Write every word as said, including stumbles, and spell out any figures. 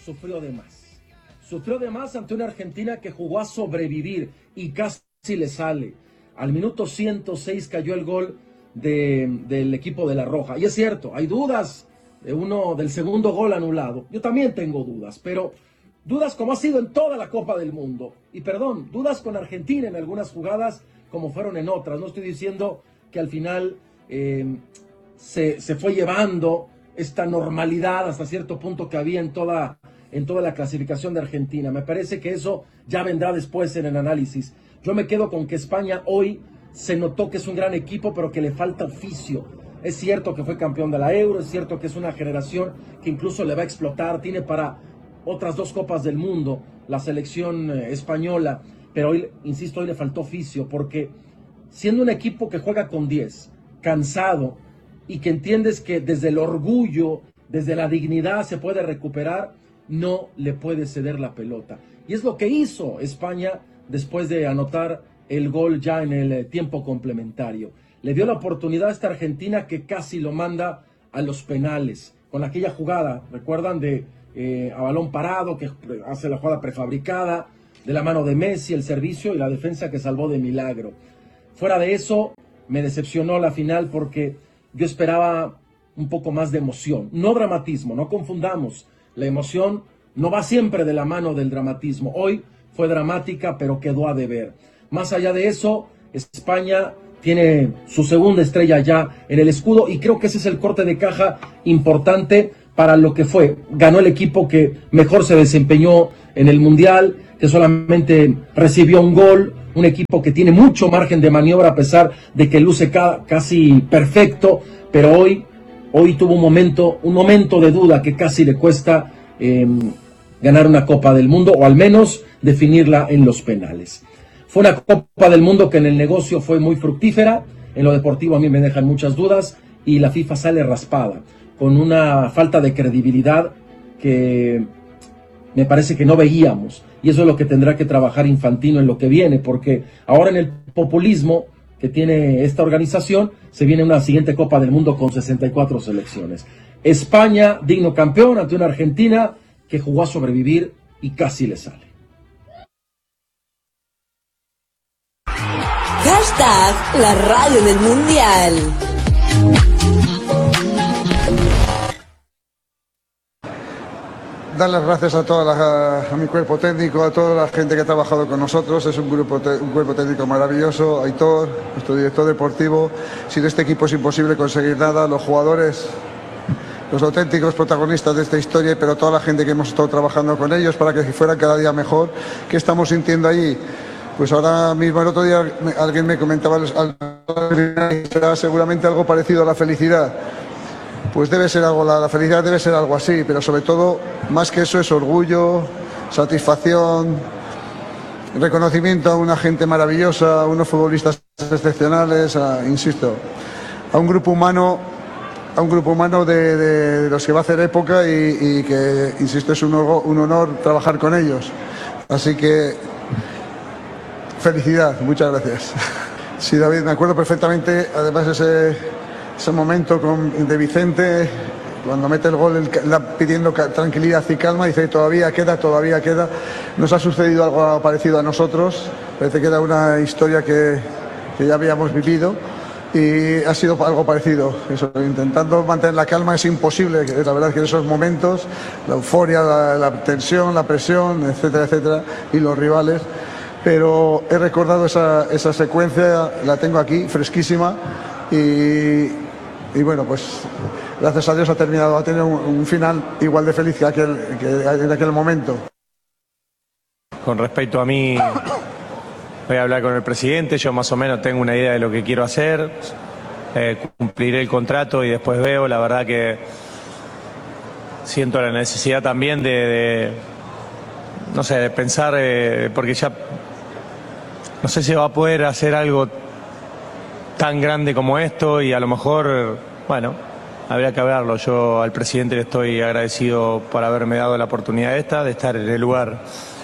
sufrió de más. Sufrió de más ante una Argentina que jugó a sobrevivir y casi le sale. Al minuto ciento seis cayó el gol de, del equipo de La Roja. Y es cierto, hay dudas de uno, del segundo gol anulado. Yo también tengo dudas, pero dudas como ha sido en toda la Copa del Mundo. Y perdón, dudas con Argentina en algunas jugadas como fueron en otras. No estoy diciendo que al final eh, se, se fue llevando esta normalidad hasta cierto punto que había en toda, en toda la clasificación de Argentina. Me parece que eso ya vendrá después en el análisis. Yo me quedo con que España hoy se notó que es un gran equipo, pero que le falta oficio. Es cierto que fue campeón de la Euro, es cierto que es una generación que incluso le va a explotar, tiene para otras dos copas del mundo la selección española, pero hoy, insisto, hoy le faltó oficio, porque siendo un equipo que juega con diez, cansado, y que entiendes que desde el orgullo, desde la dignidad se puede recuperar, no le puede ceder la pelota. Y es lo que hizo España después de anotar el gol ya en el tiempo complementario. Le dio la oportunidad a esta Argentina que casi lo manda a los penales, con aquella jugada, ¿recuerdan? De eh, a balón parado, que hace la jugada prefabricada, de la mano de Messi, el servicio y la defensa que salvó de milagro. Fuera de eso, me decepcionó la final porque yo esperaba un poco más de emoción, no dramatismo, no confundamos. La emoción no va siempre de la mano del dramatismo. Hoy fue dramática, pero quedó a deber. Más allá de eso, España tiene su segunda estrella ya en el escudo y creo que ese es el corte de caja importante para lo que fue. Ganó el equipo que mejor se desempeñó en el Mundial, que solamente recibió un gol, un equipo que tiene mucho margen de maniobra a pesar de que luce ca casi perfecto, pero hoy, hoy tuvo un momento, un momento de duda que casi le cuesta eh, ganar una Copa del Mundo o al menos definirla en los penales. Fue una Copa del Mundo que en el negocio fue muy fructífera, en lo deportivo a mí me dejan muchas dudas y la FIFA sale raspada, con una falta de credibilidad que me parece que no veíamos. Y eso es lo que tendrá que trabajar Infantino en lo que viene, porque ahora en el populismo que tiene esta organización, se viene una siguiente Copa del Mundo con sesenta y cuatro selecciones. España, digno campeón ante una Argentina que jugó a sobrevivir y casi le sale. Hashtag la radio del mundial. Dar las gracias a toda la, a mi cuerpo técnico, a toda la gente que ha trabajado con nosotros. Es un grupo, un cuerpo técnico maravilloso. Aitor, nuestro director deportivo. Sin este equipo es imposible conseguir nada. Los jugadores, los auténticos protagonistas de esta historia, pero toda la gente que hemos estado trabajando con ellos para que fuera cada día mejor. ¿Qué estamos sintiendo allí? Pues ahora mismo, el otro día alguien me comentaba, será seguramente algo parecido a la felicidad. Pues debe ser algo, la, la felicidad debe ser algo así, pero sobre todo, más que eso, es orgullo, satisfacción, reconocimiento a una gente maravillosa, a unos futbolistas excepcionales, a, insisto, a un grupo humano, a un grupo humano de, de los que va a hacer época y, y que, insisto, es un, un honor trabajar con ellos. Así que, felicidad, muchas gracias. Sí, David, me acuerdo perfectamente, además ese... Ese momento con, de Vicente, cuando mete el gol, el, la, pidiendo tranquilidad y calma, dice todavía queda, todavía queda. Nos ha sucedido algo parecido a nosotros, parece que era una historia que, que ya habíamos vivido y ha sido algo parecido. Eso, intentando mantener la calma es imposible, la verdad es que en esos momentos, la euforia, la, la tensión, la presión, etcétera, etcétera, y los rivales. Pero he recordado esa, esa secuencia, la tengo aquí, fresquísima, y... Y bueno, pues gracias a Dios ha terminado, ha tenido un, un final igual de feliz que, aquel, que en aquel momento. Con respecto a mí, voy a hablar con el presidente, yo más o menos tengo una idea de lo que quiero hacer, eh, cumpliré el contrato y después veo, la verdad que siento la necesidad también de, de no sé, de pensar, eh, porque ya no sé si va a poder hacer algo tan grande como esto y a lo mejor, bueno, habría que hablarlo. Yo al presidente le estoy agradecido por haberme dado la oportunidad esta de estar en el lugar